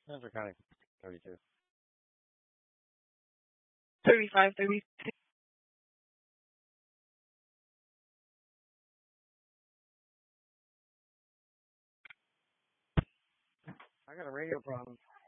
Spencer County, 32. 35, 30. I got a radio problem.